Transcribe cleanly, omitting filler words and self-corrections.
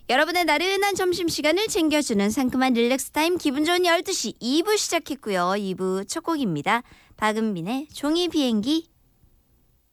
여러분의 나른한 점심시간을 챙겨주는 상큼한 릴렉스 타임 기분 좋은 12시 2부 시작했고요. 2부 첫 곡입니다. 박은빈의 종이 비행기.